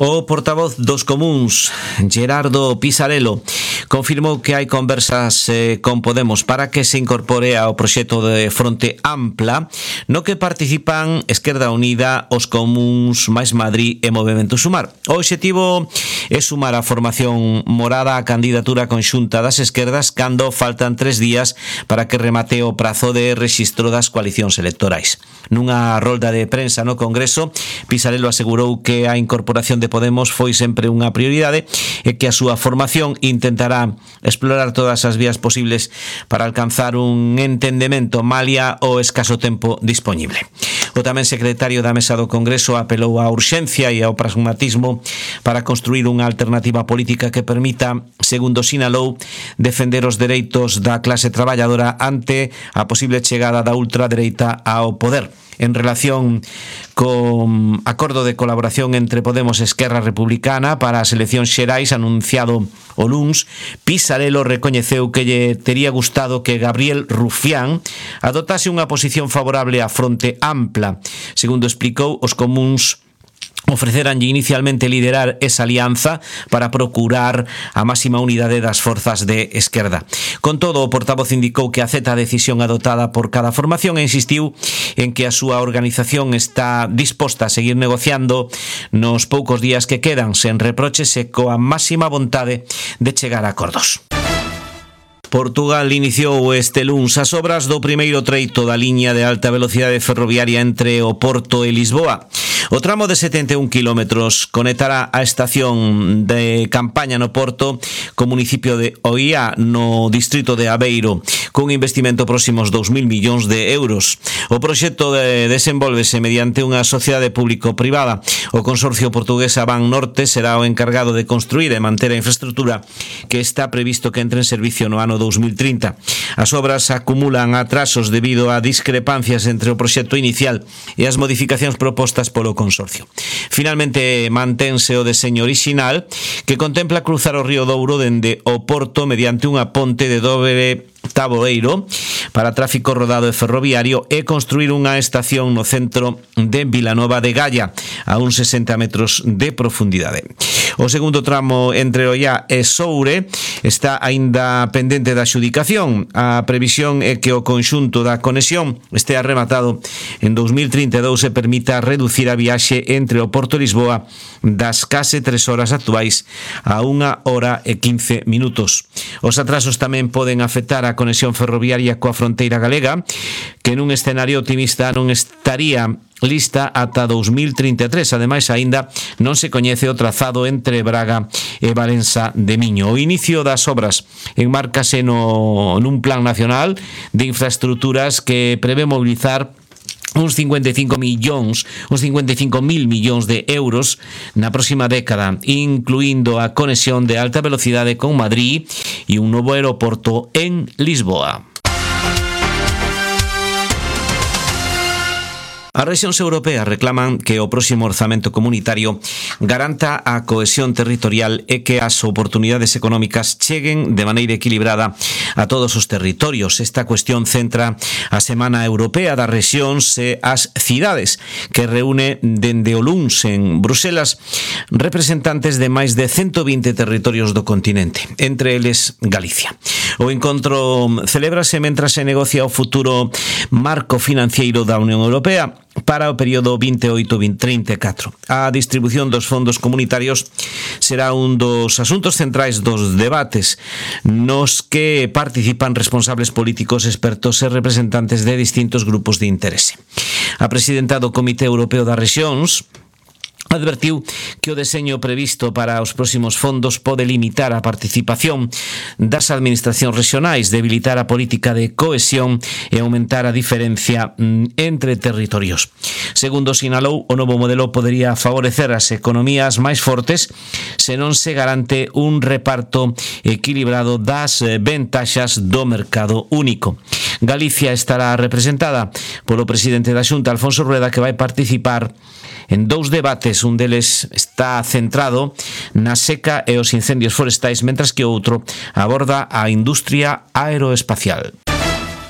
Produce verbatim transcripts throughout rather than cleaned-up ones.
O portavoz dos Comúns, Gerardo Pisarello, confirmou que hai conversas eh, con Podemos para que se incorpore ao proxecto de Fronte Ampla, no que participan Esquerda Unida, os Comúns, Mais Madrid e Movemento Sumar. O obxectivo é sumar a formación morada á candidatura conxunta das esquerdas cando faltan tres días para que remate o prazo de rexistro das coalicións electorais. Nunha rolda de prensa no Congreso, Pisarello asegurou que a incorporación de Podemos foi sempre unha prioridade e que a súa formación intentará explorar todas as vías posibles para alcanzar un entendemento malia o escaso tempo dispoñible. O tamén secretario da Mesa do Congreso apelou á urxencia e ao pragmatismo para construir unha alternativa política que permita, segundo sinalou, defender os dereitos da clase traballadora ante a posible chegada da ultradereita ao poder. En relación con acordo de colaboración entre Podemos e Esquerra Republicana para as eleccións xerais anunciado o luns, Pisarello recoñeceu que lle tería gustado que Gabriel Rufián adoptase unha posición favorable á Fronte Ampla. Segundo explicou, os Comúns ofreceranlle inicialmente liderar esa alianza para procurar a máxima unidade das forzas de esquerda. Con todo, o portavoz indicou que acepta a decisión adoptada por cada formación e insistiu en que a súa organización está disposta a seguir negociando nos poucos días que quedan, sen reproches e coa máxima vontade de chegar a acordos. Portugal iniciou este luns as obras do primeiro treito da liña de alta velocidade ferroviaria entre o Porto e Lisboa. O tramo de setenta e un kilómetros conectará a estación de Campaña no Porto co municipio de Oía no distrito de Aveiro, cun investimento próximo aos dous mil millóns de euros. O proxecto de desenvolvese mediante unha sociedade público-privada. O consorcio portugués Avan Norte será o encargado de construir e manter a infraestructura que está previsto que entre en servicio no ano dous mil trinta. As obras acumulan atrasos debido a discrepancias entre o proxecto inicial e as modificacións propostas polo consorcio. Finalmente, mantense o deseño orixinal que contempla cruzar o río Douro dende o Porto mediante unha ponte de dobre taboeiro para tráfico rodado e ferroviario e construir unha estación no centro de Vilanova de Gaia a uns sesenta metros de profundidade. O segundo tramo entre Ollá e Soure está aínda pendente da xudicación. A previsión é que o conxunto da conexión estea rematado en dous mil trinta e dous e permita reducir a viaxe entre o Porto e Lisboa das case tres horas actuais a unha hora e quince minutos. Os atrasos tamén poden afectar a conexión ferroviaria coa fronteira galega, que nun escenario optimista non estaría lista ata dous mil trinta e tres. Ademais, aínda non se coñece o trazado entre Braga e Valença de Miño. O inicio das obras enmárcase no, nun plan nacional de infraestructuras que prevé mobilizar uns cincuenta e cinco millóns, uns cincuenta e cinco mil millóns de euros na próxima década, incluindo a conexión de alta velocidade con Madrid e un novo aeroporto en Lisboa. As rexións europeas reclaman que o próximo orzamento comunitario garanta a cohesión territorial e que as oportunidades económicas cheguen de maneira equilibrada a todos os territorios. Esta cuestión centra a Semana Europea das Rexións e as cidades, que reúne dende o luns en Bruselas representantes de máis de ciento vinte territorios do continente, entre eles Galicia. O encontro celébrase mentras se negocia o futuro marco financiero da Unión Europea para o período vinte e oito a trinta e catro. A distribución dos fondos comunitarios será un dos asuntos centrais dos debates nos que participan responsables políticos, expertos e representantes de distintos grupos de interese. A presidenta do Comité Europeo das Rexións advertiu que o deseño previsto para os próximos fondos pode limitar a participación das administracións regionais, debilitar a política de cohesión e aumentar a diferencia entre territorios. Segundo sinalou, o novo modelo podería favorecer as economías máis fortes se non se garante un reparto equilibrado das ventaxas do mercado único. Galicia estará representada polo presidente da Xunta, Alfonso Rueda, que vai participar en dous debates. Un deles está centrado na seca e os incendios forestais, mentras que o outro aborda a industria aeroespacial.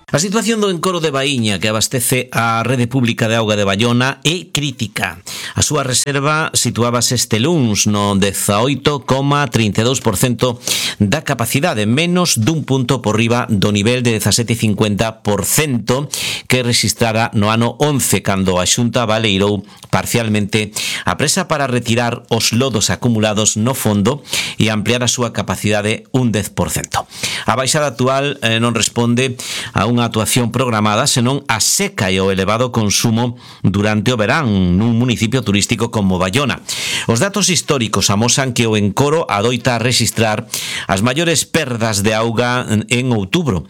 A situación do encoro de Baíña, que abastece a rede pública de auga de Bayona, é crítica. A súa reserva situábase este luns no dezaoito coma trinta e dous por cento da capacidade, menos dun punto por riba do nivel de dezasete coma cincuenta por cento que registrara no ano once, cando a Xunta baleirou parcialmente a presa para retirar os lodos acumulados no fondo e ampliar a súa capacidade un dez por cento. A baixada actual eh, non responde a unha actuación programada, senón a seca e o elevado consumo durante o verán nun municipio turístico como Bayona. Os datos históricos amosan que o encoro adoita a registrar as maiores perdas de auga en outubro.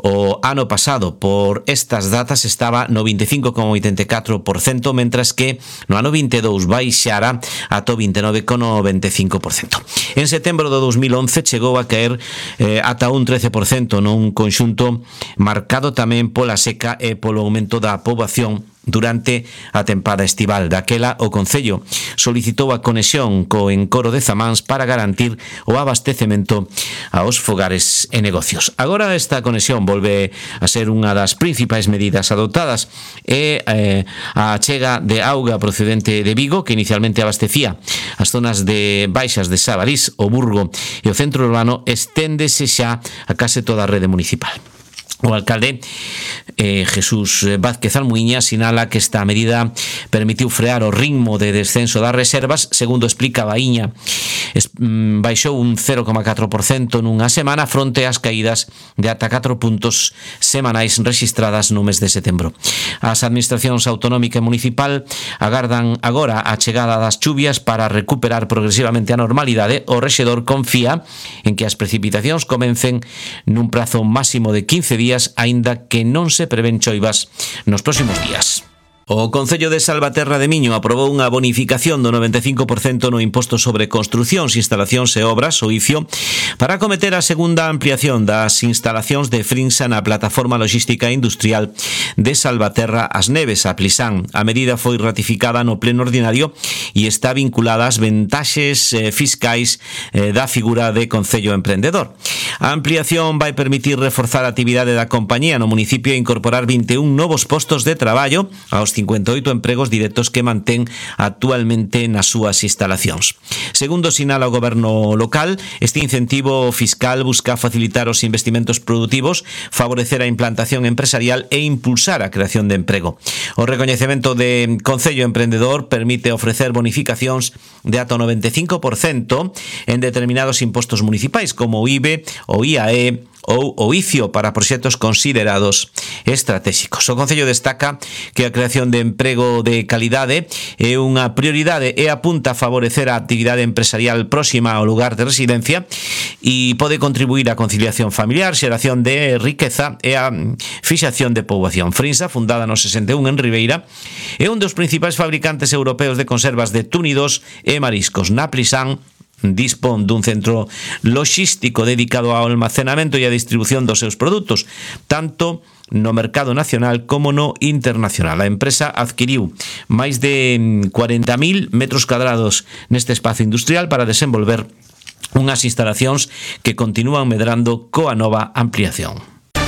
O ano pasado, por estas datas, estaba no vinte e cinco coma oitenta e catro por cento, mentras que no ano vinte e dous baixara ata o vinte e nove coma noventa e cinco por cento. En setembro do dos mil once chegou a caer eh, ata un trece por cento nun conxunto marcado tamén pola seca e polo aumento da poboación durante a tempada estival. Daquela, o Concello solicitou a conexión co encoro de Zamáns para garantir o abastecemento aos fogares e negocios. Agora esta conexión volve a ser unha das principais medidas adoptadas e eh, a chega de auga procedente de Vigo, que inicialmente abastecía as zonas de baixas de Sabarís, o Burgo e o centro urbano, esténdese xa a case toda a rede municipal. O alcalde eh, Jesús Vázquez Almuíña sinala que esta medida permitiu frear o ritmo de descenso das reservas. Segundo explica Baíña, es, mm, baixou un cero coma catro por cento nunha semana fronte ás caídas de ata catro puntos semanais registradas no mes de setembro. As administracións autonómica e municipal agardan agora a chegada das chuvias para recuperar progresivamente a normalidade. O rexedor confía en que as precipitacións comencen nun prazo máximo de quince días, aínda que non se prevén choivas nos próximos días. O Concello de Salvaterra de Miño aprobou unha bonificación do noventa e cinco por cento no imposto sobre construcións, instalacións e obras, o I C I O, para acometer a segunda ampliación das instalacións de Frinsa na plataforma logística industrial de Salvaterra As Neves, a Plisán. A medida foi ratificada no pleno ordinario e está vinculada ás ventaxes eh, fiscais eh, da figura de Concello Emprendedor. A ampliación vai permitir reforzar a actividade da compañía no municipio e incorporar vinte e un novos postos de traballo aos cincuenta e oito empregos directos que mantén actualmente nas súas instalacións. Segundo sinala o goberno local, este incentivo fiscal busca facilitar os investimentos produtivos, favorecer a implantación empresarial e impulsar a creación de emprego. O recoñecemento de Concello Emprendedor permite ofrecer bonificacións de ata o noventa e cinco por cento en determinados impostos municipais como o I B E, o I A E ou o I C I O para proxectos considerados estratégicos. O Concello destaca que a creación de emprego de calidade é unha prioridade e apunta a favorecer a actividade empresarial próxima ao lugar de residencia e pode contribuir á conciliación familiar, xeración de riqueza e a fixación de poboación. Frinsa, fundada no sesenta e un en Ribeira, é un dos principais fabricantes europeos de conservas de túnidos e mariscos. Na Plisán dispón dun centro logístico dedicado ao almacenamento e a distribución dos seus produtos, tanto no mercado nacional como no internacional. A empresa adquiriu máis de cuarenta mil metros cuadrados neste espazo industrial para desenvolver unhas instalacións que continúan medrando coa nova ampliación.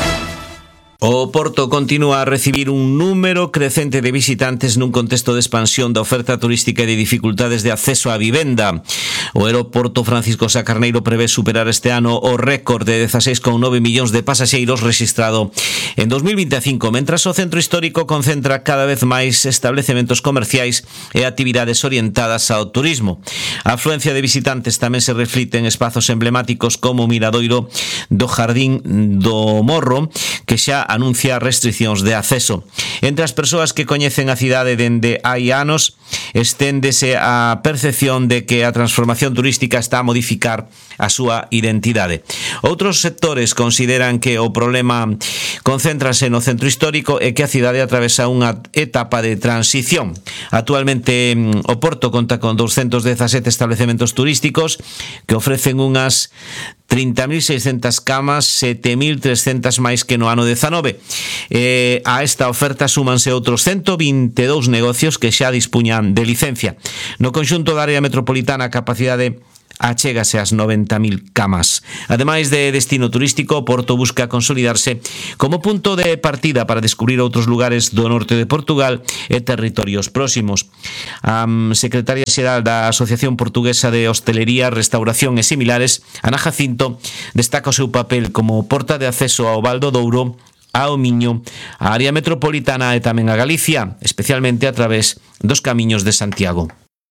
O Porto continúa a recibir un número crecente de visitantes nun contexto de expansión da oferta turística e de dificultades de acceso á vivenda. O aeroporto Francisco Sá Carneiro prevé superar este ano o récord de dezaseis coma nove millóns de pasaxeiros registrado en dos mil vinte e cinco, mentras o centro histórico concentra cada vez máis establecementos comerciais e actividades orientadas ao turismo. A afluencia de visitantes tamén se reflite en espazos emblemáticos como o Miradoiro do Jardín do Morro, que xa anuncia restriccións de acceso. Entre as persoas que coñecen a cidade dende hai anos, esténdese a percepción de que a transformación turística está a modificar a súa identidade. Outros sectores consideran que o problema concéntrase no centro histórico e que a cidade atravesa unha etapa de transición. Actualmente o Porto conta con doscientos dezasete establecementos turísticos que ofrecen unhas trinta mil seiscentas camas, sete mil trescentas máis que no ano dezanove. Eh, a esta oferta súmanse outros ciento vinte e dous negocios que xa dispuñan de licencia. No conxunto da área metropolitana a capacidade achégase ás noventa mil camas. Ademais de destino turístico, Porto busca consolidarse como punto de partida para descubrir outros lugares do norte de Portugal e territorios próximos. A secretaria xeral da Asociación Portuguesa de Hostelería, Restauración e Similares, Ana Jacinto, destaca o seu papel como porta de acceso ao Val do Douro, ao Miño, a área metropolitana e tamén a Galicia, especialmente a través dos camiños de Santiago.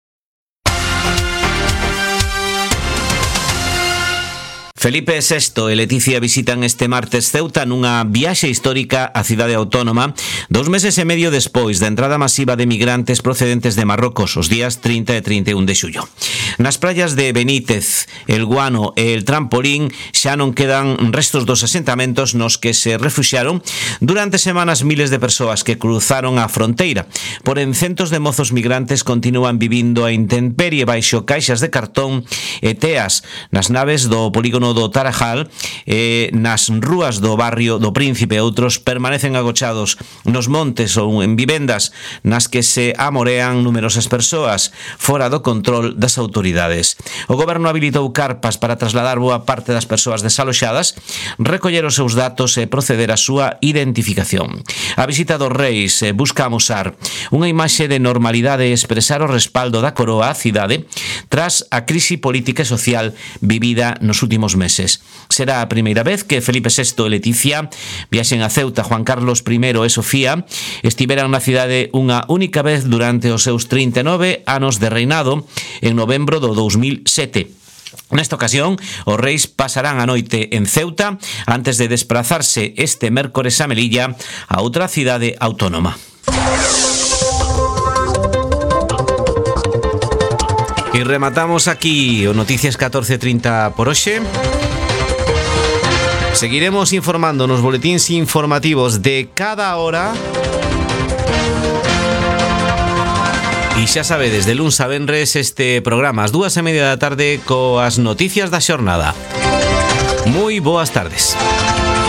Felipe sexto e Leticia visitan este martes Ceuta nunha viaxe histórica á cidade autónoma, dous meses e medio despois da entrada masiva de migrantes procedentes de Marrocos os días trinta e trinta e un de xullo. Nas praias de Benítez, El Guano e El Trampolín xa non quedan restos dos asentamentos nos que se refuxiaron durante semanas miles de persoas que cruzaron a fronteira. Porén, centos de mozos migrantes continúan vivindo a intemperie baixo caixas de cartón e teas nas naves do polígono do Tarajal, eh, nas rúas do barrio do Príncipe e outros permanecen agochados nos montes ou en vivendas nas que se amorean numerosas persoas fora do control das autoridades. O goberno habilitou carpas para trasladar boa parte das persoas desaloxadas, recoller os seus datos e proceder á súa identificación. A visita dos reis busca amosar unha imaxe de normalidade e expresar o respaldo da coroa á cidade tras a crise política e social vivida nos últimos meses. Será a primeira vez que Felipe sexto e Leticia viaxen a Ceuta. Juan Carlos primeiro e Sofía estiveran na cidade unha única vez durante os seus trinta e nove anos de reinado en novembro do dous mil sete. Nesta ocasión, os reis pasarán a noite en Ceuta antes de desplazarse este mércores a Melilla, a outra cidade autónoma. E rematamos aquí o Noticias catorce trinta por hoxe. Seguiremos informando nos boletíns informativos de cada hora. E xa sabedes, de luns a venres este programa ás dúas e media da tarde coas noticias da xornada. Moi boas tardes.